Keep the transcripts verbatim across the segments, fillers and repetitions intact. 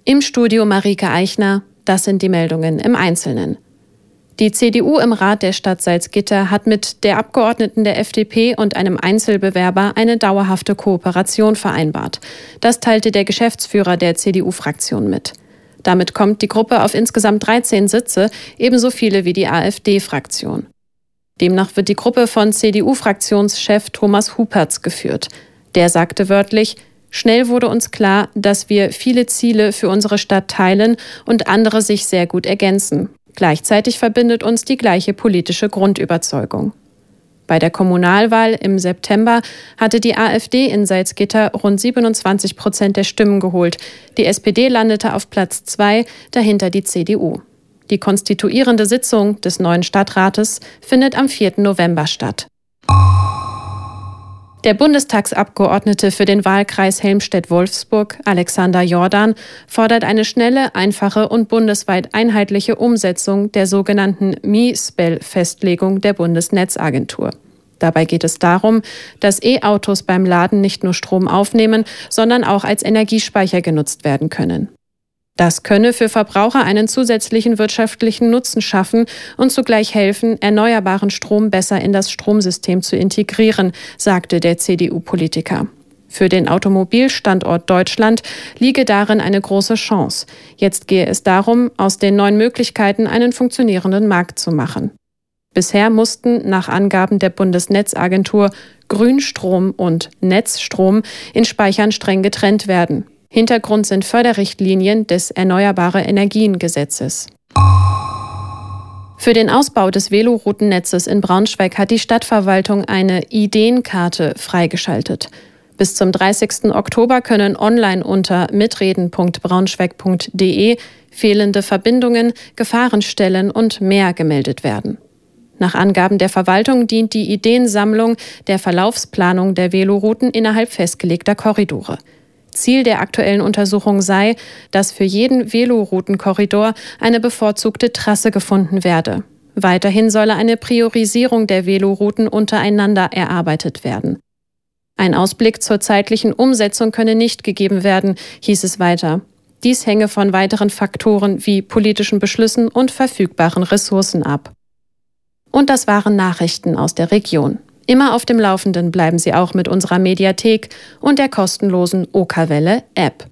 Im Studio Marike Eichner, das sind die Meldungen im Einzelnen. Die C D U im Rat der Stadt Salzgitter hat mit der Abgeordneten der F D P und einem Einzelbewerber eine dauerhafte Kooperation vereinbart. Das teilte der Geschäftsführer der C D U-Fraktion mit. Damit kommt die Gruppe auf insgesamt dreizehn Sitze, ebenso viele wie die AfD-Fraktion. Demnach wird die Gruppe von C D U-Fraktionschef Thomas Hupertz geführt. Der sagte wörtlich: Schnell wurde uns klar, dass wir viele Ziele für unsere Stadt teilen und andere sich sehr gut ergänzen. Gleichzeitig verbindet uns die gleiche politische Grundüberzeugung. Bei der Kommunalwahl im September hatte die AfD in Salzgitter rund siebenundzwanzig Prozent der Stimmen geholt. Die S P D landete auf Platz zwei, dahinter die C D U. Die konstituierende Sitzung des neuen Stadtrates findet am vierten November statt. Der Bundestagsabgeordnete für den Wahlkreis Helmstedt-Wolfsburg, Alexander Jordan, fordert eine schnelle, einfache und bundesweit einheitliche Umsetzung der sogenannten M I S B E L-Festlegung der Bundesnetzagentur. Dabei geht es darum, dass E-Autos beim Laden nicht nur Strom aufnehmen, sondern auch als Energiespeicher genutzt werden können. Das könne für Verbraucher einen zusätzlichen wirtschaftlichen Nutzen schaffen und zugleich helfen, erneuerbaren Strom besser in das Stromsystem zu integrieren, sagte der C D U-Politiker. Für den Automobilstandort Deutschland liege darin eine große Chance. Jetzt gehe es darum, aus den neuen Möglichkeiten einen funktionierenden Markt zu machen. Bisher mussten nach Angaben der Bundesnetzagentur Grünstrom und Netzstrom in Speichern streng getrennt werden. Hintergrund sind Förderrichtlinien des Erneuerbare-Energien-Gesetzes. Für den Ausbau des Velorouten-Netzes in Braunschweig hat die Stadtverwaltung eine Ideenkarte freigeschaltet. Bis zum dreißigsten Oktober können online unter mitreden punkt braunschweig punkt de fehlende Verbindungen, Gefahrenstellen und mehr gemeldet werden. Nach Angaben der Verwaltung dient die Ideensammlung der Verlaufsplanung der Velorouten innerhalb festgelegter Korridore. Ziel der aktuellen Untersuchung sei, dass für jeden Veloroutenkorridor eine bevorzugte Trasse gefunden werde. Weiterhin solle eine Priorisierung der Velorouten untereinander erarbeitet werden. Ein Ausblick zur zeitlichen Umsetzung könne nicht gegeben werden, hieß es weiter. Dies hänge von weiteren Faktoren wie politischen Beschlüssen und verfügbaren Ressourcen ab. Und das waren Nachrichten aus der Region. Immer auf dem Laufenden bleiben Sie auch mit unserer Mediathek und der kostenlosen Okerwelle App.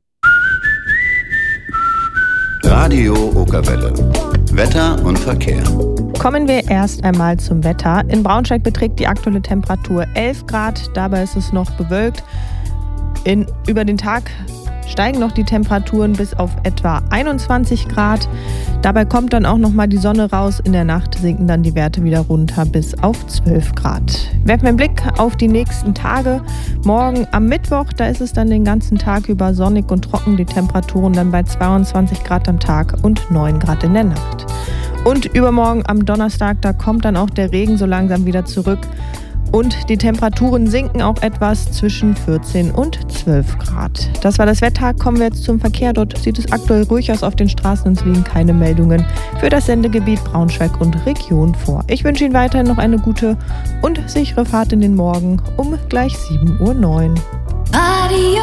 Radio Okerwelle. Wetter und Verkehr. Kommen wir erst einmal zum Wetter. In Braunschweig beträgt die aktuelle Temperatur elf Grad. Dabei ist es noch bewölkt. In, über den Tag steigen noch die Temperaturen bis auf etwa einundzwanzig Grad. Dabei kommt dann auch noch mal die Sonne raus. In der Nacht sinken dann die Werte wieder runter bis auf zwölf Grad. Werfen wir einen Blick auf die nächsten Tage. Morgen am Mittwoch, da ist es dann den ganzen Tag über sonnig und trocken. Die Temperaturen dann bei zweiundzwanzig Grad am Tag und neun Grad in der Nacht. Und übermorgen am Donnerstag, da kommt dann auch der Regen so langsam wieder zurück. Und die Temperaturen sinken auch etwas zwischen vierzehn und zwölf Grad. Das war das Wetter. Kommen wir jetzt zum Verkehr. Dort sieht es aktuell ruhig aus auf den Straßen und es liegen keine Meldungen für das Sendegebiet Braunschweig und Region vor. Ich wünsche Ihnen weiterhin noch eine gute und sichere Fahrt in den Morgen um gleich sieben Uhr neun. Radio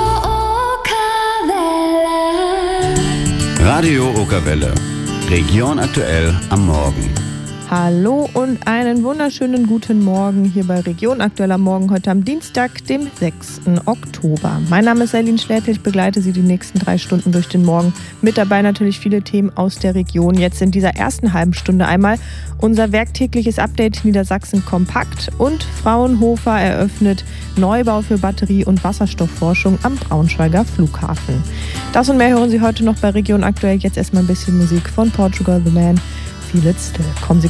Okerwelle. Radio Okerwelle. Region aktuell am Morgen. Hallo und einen wunderschönen guten Morgen hier bei Region Aktuell am Morgen, heute am Dienstag, dem sechsten Oktober. Mein Name ist Eileen Schläpel, ich begleite Sie die nächsten drei Stunden durch den Morgen. Mit dabei natürlich viele Themen aus der Region. Jetzt in dieser ersten halben Stunde einmal unser werktägliches Update Niedersachsen kompakt und Fraunhofer eröffnet Neubau für Batterie- und Wasserstoffforschung am Braunschweiger Flughafen. Das und mehr hören Sie heute noch bei Region Aktuell. Jetzt erstmal ein bisschen Musik von Portugal The Man. Feel it still. Kommen Sie